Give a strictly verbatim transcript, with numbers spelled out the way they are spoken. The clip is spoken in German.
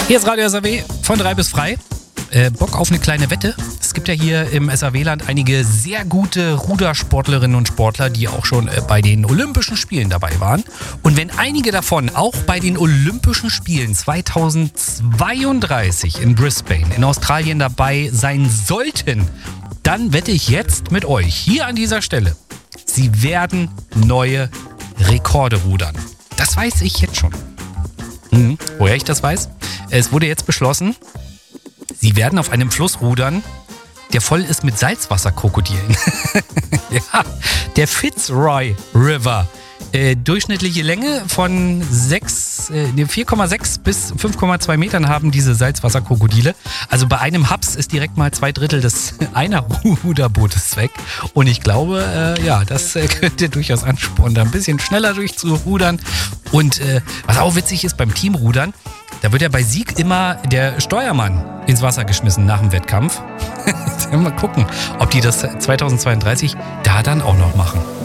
Hier ist Radio S A W von drei bis frei. Äh, Bock auf eine kleine Wette? Es gibt ja hier im S A W-Land einige sehr gute Rudersportlerinnen und Sportler, die auch schon äh, bei den Olympischen Spielen dabei waren. Und wenn einige davon auch bei den Olympischen Spielen zweitausendzweiunddreißig in Brisbane in Australien dabei sein sollten, dann wette ich jetzt mit euch hier an dieser Stelle, sie werden neue Rekorde rudern. Das weiß ich jetzt schon. Hm, woher ich das weiß? Es wurde jetzt beschlossen, sie werden auf einem Fluss rudern, der voll ist mit Salzwasserkrokodilen. Ja, der Fitzroy River. Äh, durchschnittliche Länge von sechs, äh, vier Komma sechs bis fünf Komma zwei Metern haben diese Salzwasserkrokodile. Also bei einem Haps ist direkt mal zwei Drittel des einer Ruderbootes weg. Und ich glaube, äh, ja, das äh, könnte durchaus anspornen, da ein bisschen schneller durchzurudern. Und äh, was auch witzig ist beim Teamrudern, da wird ja bei Sieg immer der Steuermann ins Wasser geschmissen nach dem Wettkampf. Mal gucken, ob die das zweitausendzweiunddreißig da dann auch noch machen.